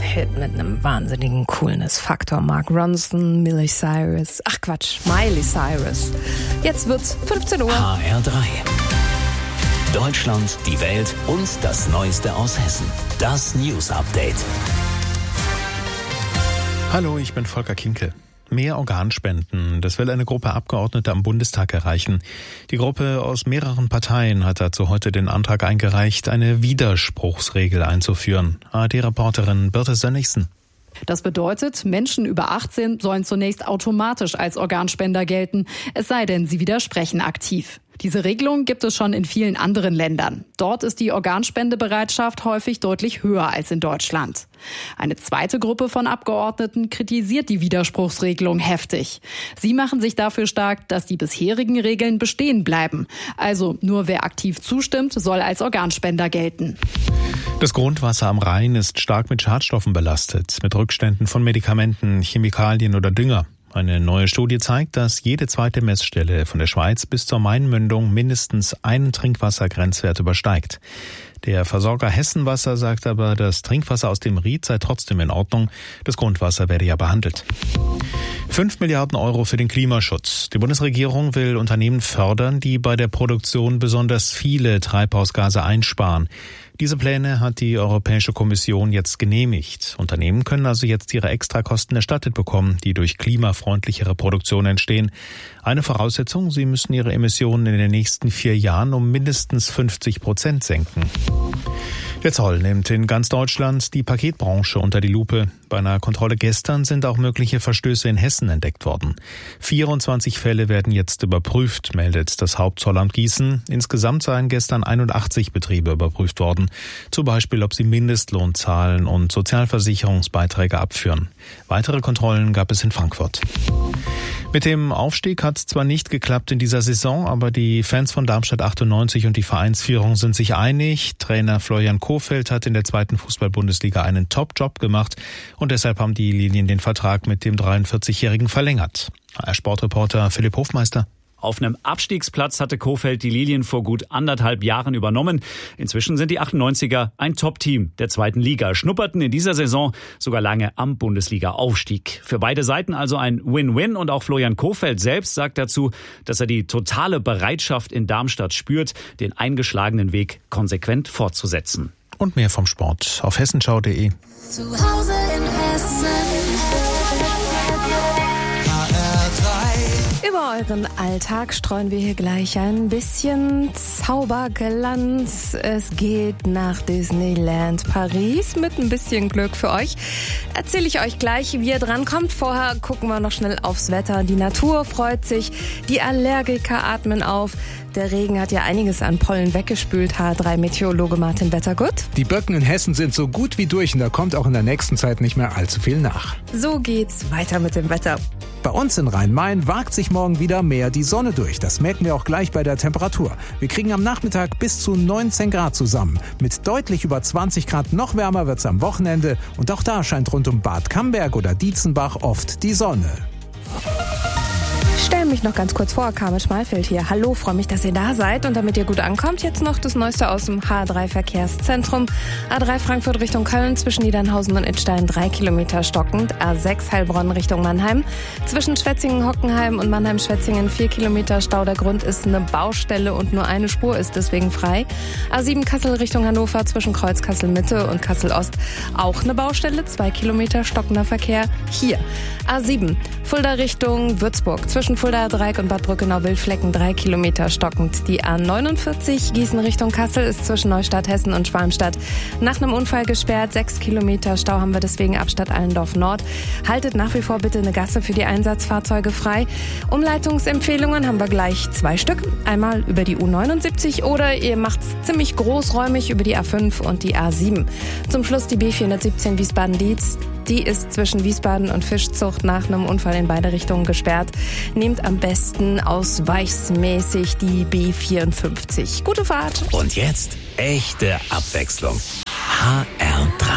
Hit mit einem wahnsinnigen Coolness-Faktor. Mark Ronson, Miley Cyrus. Jetzt wird's 15 Uhr. HR3. Deutschland, die Welt und das Neueste aus Hessen. Das News Update. Hallo, ich bin Volker Kinkel. Mehr Organspenden, das will eine Gruppe Abgeordneter am Bundestag erreichen. Die Gruppe aus mehreren Parteien hat dazu heute den Antrag eingereicht, eine Widerspruchsregel einzuführen. ARD-Reporterin Birte Sönnigsen. Das bedeutet, Menschen über 18 sollen zunächst automatisch als Organspender gelten, es sei denn, sie widersprechen aktiv. Diese Regelung gibt es schon in vielen anderen Ländern. Dort ist die Organspendebereitschaft häufig deutlich höher als in Deutschland. Eine zweite Gruppe von Abgeordneten kritisiert die Widerspruchsregelung heftig. Sie machen sich dafür stark, dass die bisherigen Regeln bestehen bleiben. Also nur wer aktiv zustimmt, soll als Organspender gelten. Das Grundwasser am Rhein ist stark mit Schadstoffen belastet, mit Rückständen von Medikamenten, Chemikalien oder Dünger. Eine neue Studie zeigt, dass jede zweite Messstelle von der Schweiz bis zur Mainmündung mindestens einen Trinkwassergrenzwert übersteigt. Der Versorger Hessenwasser sagt aber, das Trinkwasser aus dem Ried sei trotzdem in Ordnung. Das Grundwasser werde ja behandelt. 5 Milliarden Euro für den Klimaschutz. Die Bundesregierung will Unternehmen fördern, die bei der Produktion besonders viele Treibhausgase einsparen. Diese Pläne hat die Europäische Kommission jetzt genehmigt. Unternehmen können also jetzt ihre Extrakosten erstattet bekommen, die durch klimafreundlichere Produktion entstehen. Eine Voraussetzung, sie müssen ihre Emissionen in den nächsten 4 Jahren um mindestens 50% senken. Der Zoll nimmt in ganz Deutschland die Paketbranche unter die Lupe. Bei einer Kontrolle gestern sind auch mögliche Verstöße in Hessen entdeckt worden. 24 Fälle werden jetzt überprüft, meldet das Hauptzollamt Gießen. Insgesamt seien gestern 81 Betriebe überprüft worden. Zum Beispiel, ob sie Mindestlohn zahlen und Sozialversicherungsbeiträge abführen. Weitere Kontrollen gab es in Frankfurt. Mit dem Aufstieg hat es zwar nicht geklappt in dieser Saison, aber die Fans von Darmstadt 98 und die Vereinsführung sind sich einig. Trainer Florian Kohfeldt hat in der 2. Fußball-Bundesliga einen Top-Job gemacht und deshalb haben die Lilien den Vertrag mit dem 43-Jährigen verlängert. HR-Sportreporter Philipp Hofmeister. Auf einem Abstiegsplatz hatte Kohfeldt die Lilien vor gut 1,5 Jahren übernommen. Inzwischen sind die 98er ein Top-Team der 2. Liga, schnupperten in dieser Saison sogar lange am Bundesliga-Aufstieg. Für beide Seiten also ein Win-Win und auch Florian Kohfeldt selbst sagt dazu, dass er die totale Bereitschaft in Darmstadt spürt, den eingeschlagenen Weg konsequent fortzusetzen. Und mehr vom Sport auf hessenschau.de. Zu Hause in Hessen. Über euren Alltag streuen wir hier gleich ein bisschen Zauberglanz. Es geht nach Disneyland Paris. Mit ein bisschen Glück für euch erzähle ich euch gleich, wie ihr drankommt. Vorher gucken wir noch schnell aufs Wetter. Die Natur freut sich, die Allergiker atmen auf. Der Regen hat ja einiges an Pollen weggespült. HR3-Meteorologe Martin Wettergut. Die Böcken in Hessen sind so gut wie durch und da kommt auch in der nächsten Zeit nicht mehr allzu viel nach. So geht's weiter mit dem Wetter. Bei uns in Rhein-Main wagt sich morgen wieder mehr die Sonne durch. Das merken wir auch gleich bei der Temperatur. Wir kriegen am Nachmittag bis zu 19 Grad zusammen. Mit deutlich über 20 Grad noch wärmer wird's am Wochenende. Und auch da scheint rund um Bad Camberg oder Dietzenbach oft die Sonne. Ich stelle mich noch ganz kurz vor, Carmen Schmalfeld hier. Hallo, freue mich, dass ihr da seid. Und damit ihr gut ankommt, jetzt noch das Neueste aus dem HR3-Verkehrszentrum. A3 Frankfurt Richtung Köln, zwischen Niedernhausen und Idstein 3 Kilometer stockend. A6 Heilbronn Richtung Mannheim. Zwischen Schwetzingen-Hockenheim und Mannheim-Schwetzingen 4 Kilometer Stau. Der Grund ist eine Baustelle und nur eine Spur ist deswegen frei. A7 Kassel Richtung Hannover, zwischen Kreuz Kassel-Mitte und Kassel-Ost auch eine Baustelle. 2 Kilometer stockender Verkehr hier. A7 Fulda Richtung Würzburg, zwischen Fuldaer Dreieck und Bad Brückenau-Wildflecken 3 Kilometer stockend. Die A49 Gießen Richtung Kassel ist zwischen Neustadt Hessen und Schwalmstadt nach einem Unfall gesperrt. 6 Kilometer Stau haben wir deswegen ab Stadt Allendorf Nord. Haltet nach wie vor bitte eine Gasse für die Einsatzfahrzeuge frei. Umleitungsempfehlungen haben wir gleich 2 Stück. Einmal über die U79 oder ihr macht's ziemlich großräumig über die A5 und die A7. Zum Schluss die B417 Wiesbaden-Dietz. Die ist zwischen Wiesbaden und Fischzucht nach einem Unfall in beide Richtungen gesperrt. Nehmt am besten ausweichsmäßig die B54. Gute Fahrt. Und jetzt echte Abwechslung. HR3.